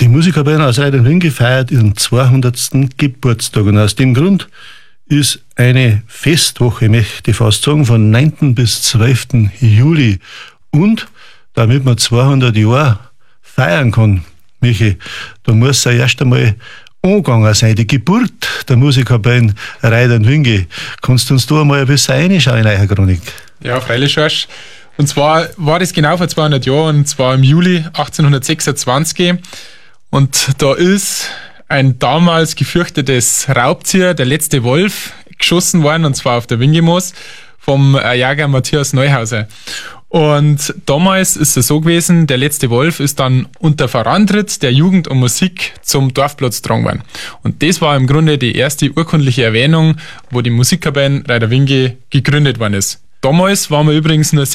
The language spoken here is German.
Musikerverein aus Reidenring feiert ihren 200. Geburtstag und aus dem Grund ist eine Festwoche, möchte ich fast sagen, von 9. bis 12. Juli. Und damit man 200 Jahre feiern kann, Michi, da muss er erst einmal angegangen sein, die Geburt der Musikerverein Reidenring. Kannst du uns da mal ein bisschen reinschauen in eure Chronik? Ja, freilich, Schorsch. Und zwar war das genau vor 200 Jahren, und zwar im Juli 1826. Und da ist ein damals gefürchtetes Raubtier, der letzte Wolf, geschossen worden, und zwar auf der Wingemoos vom Jäger Matthias Neuhauser. Und damals ist es so gewesen, der letzte Wolf ist dann unter Vorantritt der Jugend und Musik zum Dorfplatz getragen worden. Und das war im Grunde die erste urkundliche Erwähnung, wo die Musikerverein Reiderwinge gegründet worden ist. Damals waren wir übrigens nur